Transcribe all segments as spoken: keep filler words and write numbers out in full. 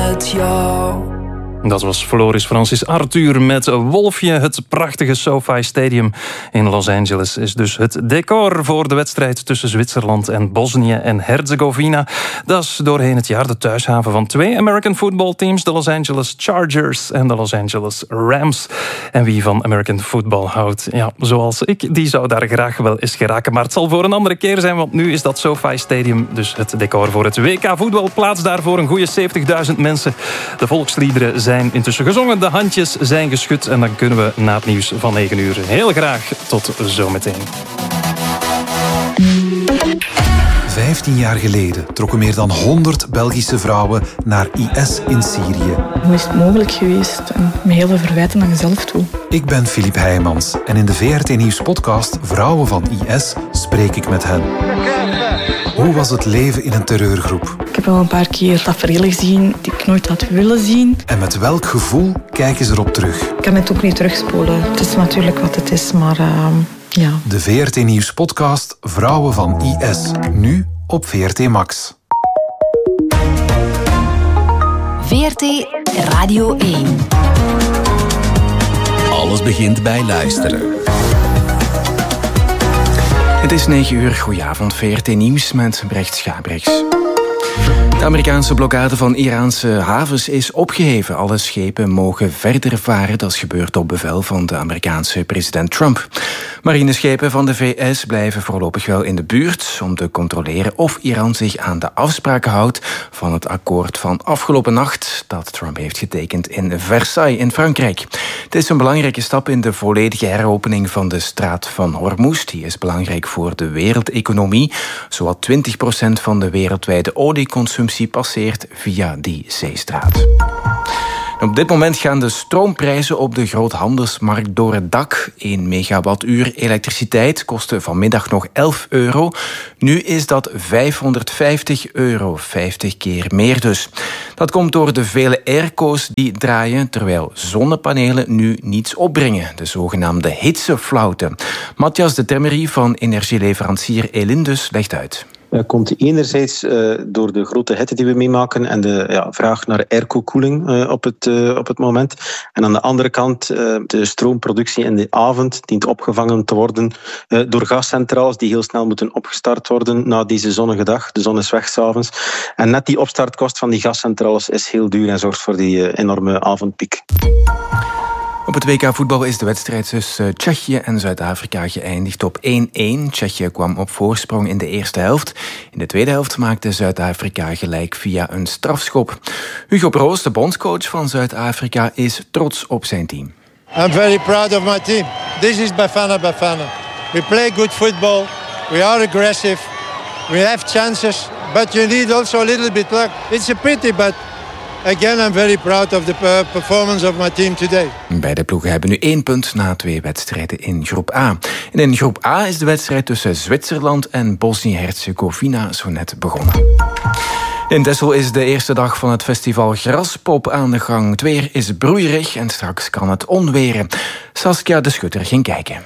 met jou. Dat was Floris Francis Arthur met Wolfje. Het prachtige SoFi Stadium in Los Angeles is dus het decor voor de wedstrijd tussen Zwitserland en Bosnië en Herzegovina. Dat is doorheen het jaar de thuishaven van twee American football teams, de Los Angeles Chargers en de Los Angeles Rams. En wie van American football houdt, ja, zoals ik, die zou daar graag wel eens geraken. Maar het zal voor een andere keer zijn, want nu is dat SoFi Stadium dus het decor voor het W K voetbal. Plaats daarvoor een goede zeventigduizend mensen. De volksliederen zijn intussen gezongen, de handjes zijn geschud en dan kunnen we na het nieuws van negen uur heel graag tot zometeen. Vijftien jaar geleden trokken meer dan honderd Belgische vrouwen naar I S in Syrië. Hoe is het mogelijk geweest? En met heel veel verwijten aan jezelf toe. Ik ben Filip Heijmans en in de V R T Nieuws podcast Vrouwen van I S spreek ik met hen. Hoe was het leven in een terreurgroep? Ik heb al een paar keer taferelen gezien die ik nooit had willen zien. En met welk gevoel kijken ze erop terug? Ik kan het ook niet terugspoelen. Het is natuurlijk wat het is, maar uh, ja. De V R T Nieuws podcast Vrouwen van I S. Nu op V R T Max. V R T Radio één. Alles begint bij luisteren. Het is negen uur. Goedenavond, V R T Nieuws met Brecht Schabrix. De Amerikaanse blokkade van Iraanse havens is opgeheven. Alle schepen mogen verder varen. Dat is gebeurd op bevel van de Amerikaanse president Trump. Marineschepen van de V S blijven voorlopig wel in de buurt om te controleren of Iran zich aan de afspraken houdt van het akkoord van afgelopen nacht dat Trump heeft getekend in Versailles in Frankrijk. Het is een belangrijke stap in de volledige heropening van de straat van Hormuz. Die is belangrijk voor de wereldeconomie. Zowat twintig procent van de wereldwijde olieconsumptie passeert via die zeestraat. Op dit moment gaan de stroomprijzen op de groothandelsmarkt door het dak. één megawattuur elektriciteit kostte vanmiddag nog elf euro. Nu is dat vijfhonderdvijftig euro, vijftig keer meer dus. Dat komt door de vele airco's die draaien, terwijl zonnepanelen nu niets opbrengen. De zogenaamde hitseflauten. Matthias de Temmery van energieleverancier Elindus legt uit. Dat komt enerzijds uh, door de grote hitte die we meemaken en de ja, vraag naar airco-koeling uh, op, het, uh, op het moment. En aan de andere kant uh, de stroomproductie in de avond dient opgevangen te worden uh, door gascentrales die heel snel moeten opgestart worden na deze zonnige dag. De zon is weg 's avonds. En net die opstartkost van die gascentrales is heel duur en zorgt voor die uh, enorme avondpiek. Op het W K voetbal is de wedstrijd tussen Tsjechië en Zuid-Afrika geëindigd op één-één. Tsjechië kwam op voorsprong in de eerste helft. In de tweede helft maakte Zuid-Afrika gelijk via een strafschop. Hugo Broos, de bondscoach van Zuid-Afrika, is trots op zijn team. I'm very proud of my team. This is Bafana Bafana. We play good football. We are aggressive. We have chances. But you need also a little bit luck. It's a pity, but again, I'm very proud of the performance of my team today. Beide ploegen hebben nu één punt na twee wedstrijden in groep A. En in groep A is de wedstrijd tussen Zwitserland en Bosnië-Herzegovina zo net begonnen. In Texel is de eerste dag van het festival Graspop aan de gang. Het weer is broeierig en straks kan het onweren. Saskia de Schutter ging kijken.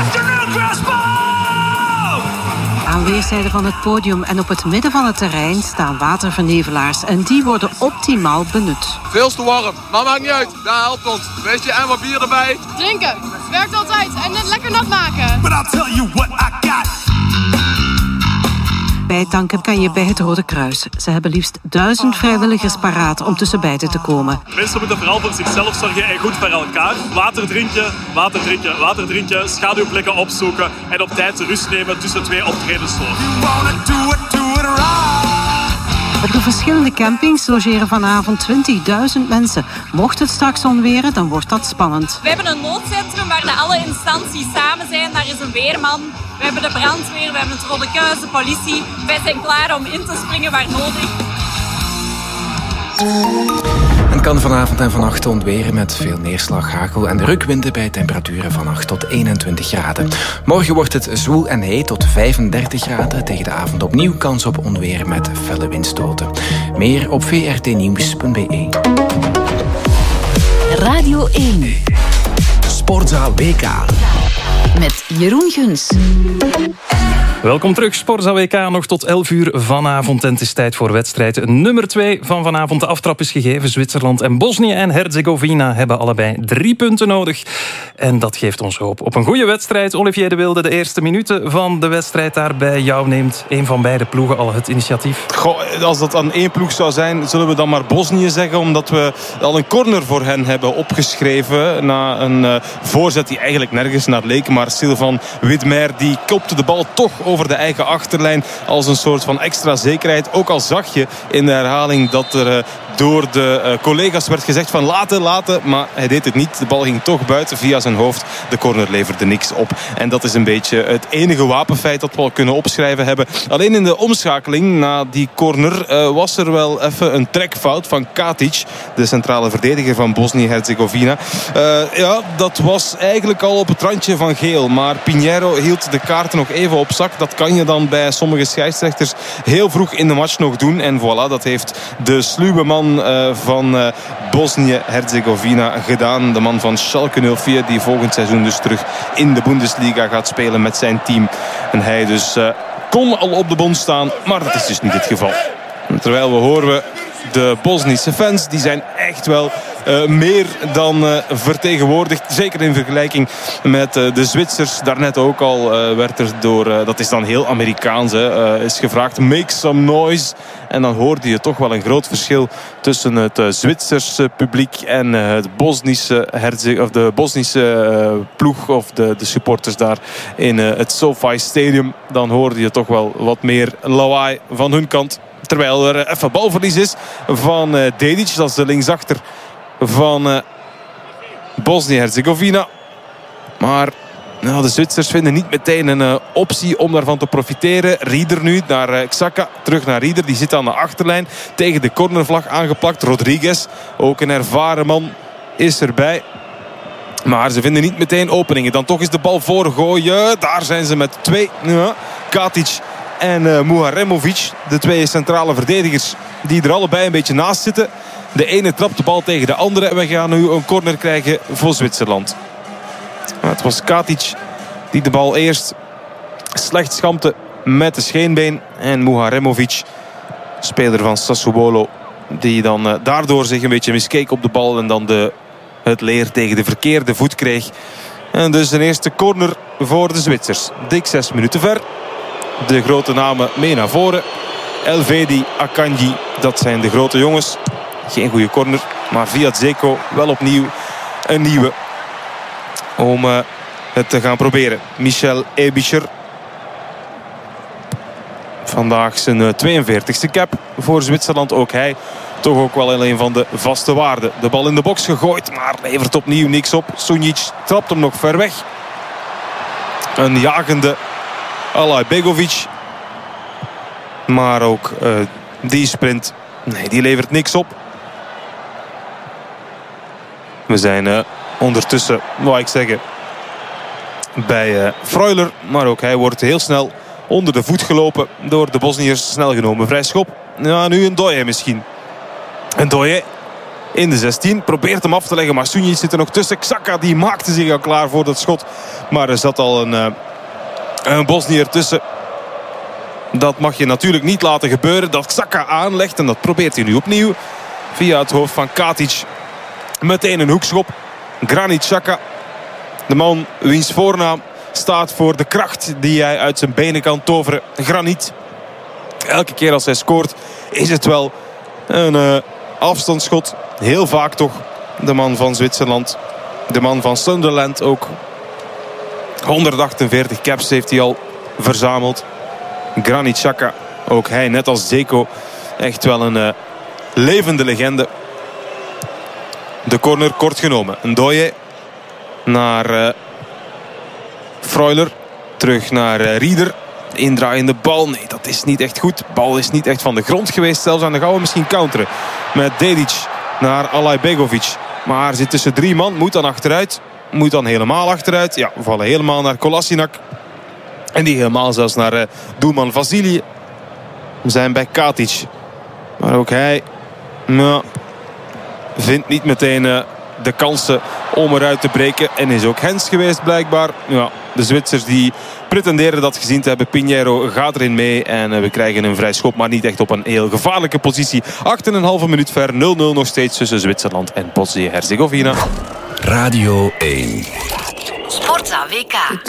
Aan weerszijden van het podium en op het midden van het terrein staan watervernevelaars en die worden optimaal benut. Veel te warm, maar maakt niet uit. Dat helpt ons. Weet je, en wat bier erbij. Drinken, werkt altijd en het lekker nat maken. But I'll tell you what I got. Bijtanken kan je bij het Rode Kruis. Ze hebben liefst duizend vrijwilligers paraat om tussen beiden te komen. Mensen moeten vooral voor zichzelf zorgen en goed voor elkaar. Water drinken, water drinken, water drinken, schaduwplekken opzoeken en op tijd rust nemen tussen twee optredens door. Op de verschillende campings logeren vanavond twintigduizend mensen. Mocht het straks onweren, dan wordt dat spannend. We hebben een noodcentrum waar de alle instanties samen zijn. Daar is een weerman. We hebben de brandweer, we hebben het Rode Kruis, de politie. Wij zijn klaar om in te springen waar nodig. Het kan vanavond en vannacht ontweren met veel neerslag, hagel en rukwinden bij temperaturen van acht tot eenentwintig graden. Morgen wordt het zwoel en heet tot vijfendertig graden. Tegen de avond opnieuw kans op onweer met felle windstoten. Meer op v r t nieuws punt b e. Radio één. Sportzaal W K. Met Jeroen Guns. Welkom terug, Sporza W K, nog tot elf uur vanavond. En het is tijd voor wedstrijd nummer twee van vanavond. De aftrap is gegeven. Zwitserland en Bosnië en Herzegovina hebben allebei drie punten nodig. En dat geeft ons hoop op een goede wedstrijd. Olivier de Wilde, de eerste minuten van de wedstrijd daar bij jou neemt een van beide ploegen al het initiatief. Goh, als dat aan één ploeg zou zijn, zullen we dan maar Bosnië zeggen, omdat we al een corner voor hen hebben opgeschreven na een uh, voorzet die eigenlijk nergens naar leek. Maar Sylvain Widmer die kopte de bal toch over de eigen achterlijn als een soort van extra zekerheid. Ook al zag je in de herhaling dat er uh, door de uh, collega's werd gezegd van laten, laten. Maar hij deed het niet. De bal ging toch buiten via zijn hoofd. De corner leverde niks op. En dat is een beetje het enige wapenfeit dat we al kunnen opschrijven hebben. Alleen in de omschakeling na die corner uh, was er wel even een trekfout van Katic, de centrale verdediger van Bosnië-Herzegovina. Uh, ja, dat was eigenlijk al op het randje van geel. Maar Pinheiro hield de kaarten nog even op zak. Dat kan je dan bij sommige scheidsrechters heel vroeg in de match nog doen. En voilà, dat heeft de sluwe man uh, van uh, Bosnië-Herzegovina gedaan. De man van Schalke nul vier, die volgend seizoen dus terug in de Bundesliga gaat spelen met zijn team. En hij dus uh, kon al op de bond staan, maar dat is dus niet het geval. En terwijl we horen de Bosnische fans, die zijn echt wel uh, meer dan uh, vertegenwoordigd. Zeker in vergelijking met uh, de Zwitsers. Daarnet ook al uh, werd er door, uh, dat is dan heel Amerikaans, hè, uh, is gevraagd make some noise. En dan hoorde je toch wel een groot verschil tussen het uh, Zwitserse publiek en uh, het Bosnische, Herze- of de Bosnische uh, ploeg of de, de supporters daar in uh, het SoFi Stadium. Dan hoorde je toch wel wat meer lawaai van hun kant. Terwijl er even balverlies is van uh, Dedic. Dat is de linksachter van uh, Bosnië-Herzegovina. Maar nou, de Zwitsers vinden niet meteen een uh, optie om daarvan te profiteren. Rieder nu naar uh, Xhaka. Terug naar Rieder. Die zit aan de achterlijn. Tegen de cornervlag aangeplakt. Rodriguez, ook een ervaren man, is erbij. Maar ze vinden niet meteen openingen. Dan toch is de bal voorgooien. Daar zijn ze met twee. Ja, Katic en uh, Muharemovic, de twee centrale verdedigers die er allebei een beetje naast zitten. De ene trapt de bal tegen de andere. En we gaan nu een corner krijgen voor Zwitserland. Maar het was Katic die de bal eerst slecht schampte met de scheenbeen. En Muharemovic, speler van Sassuolo, die dan uh, daardoor zich een beetje miskeek op de bal. En dan de, het leer tegen de verkeerde voet kreeg. En dus een eerste corner voor de Zwitsers. Dik zes minuten ver. De grote namen mee naar voren. Elvedi, Akanji, dat zijn de grote jongens. Geen goede corner, maar via Dzeko wel opnieuw een nieuwe. Om uh, het te gaan proberen. Michel Ebischer. Vandaag zijn uh, tweeënveertigste cap voor Zwitserland. Ook hij toch ook wel een van de vaste waarden. De bal in de box gegooid, maar levert opnieuw niks op. Sunjic trapt hem nog ver weg. Een jagende Alajbegovic. Maar ook uh, die sprint, nee, die levert niks op. We zijn uh, ondertussen, wou ik zeggen, bij uh, Freuler. Maar ook hij wordt heel snel onder de voet gelopen door de Bosniërs. Snel genomen, vrij schop. Ja, nu een Ndoye misschien. Een Ndoye in de zestien. Probeert hem af te leggen, maar Sunjic zit er nog tussen. Xhaka die maakte zich al klaar voor dat schot. Maar er zat al een, uh, een Bosniër tussen. Dat mag je natuurlijk niet laten gebeuren. Dat Xhaka aanlegt en dat probeert hij nu opnieuw. Via het hoofd van Katic. Meteen een hoekschop. Granit Xhaka. De man wiens voornaam staat voor de kracht die hij uit zijn benen kan toveren. Graniet. Elke keer als hij scoort is het wel een uh, afstandsschot. Heel vaak toch. De man van Zwitserland. De man van Sunderland ook. honderdachtenveertig caps heeft hij al verzameld. Granit Xhaka, ook hij net als Dzeko echt wel een uh, levende legende. De corner kort genomen. Ndoye naar uh, Freuler. Terug naar uh, Rieder. Indraaiende bal. Nee, dat is niet echt goed. De bal is niet echt van de grond geweest zelfs. En dan gaan we misschien counteren. Met Dedic naar Alajbegovic. Maar zit tussen drie man. Moet dan achteruit. Moet dan helemaal achteruit. Ja, we vallen helemaal naar Kolasinac. En die helemaal zelfs naar uh, doelman Vasili. We zijn bij Katic. Maar ook hij nou, vindt niet meteen uh, de kansen om eruit te breken. En is ook hens geweest blijkbaar. Ja, de Zwitsers die pretenderen dat gezien te hebben. Pinheiro gaat erin mee en we krijgen een vrij schop, maar niet echt op een heel gevaarlijke positie. Acht en een halve minuut ver, nul nul nog steeds tussen Zwitserland en Bosnië-Herzegovina. Radio één. Sportza W K.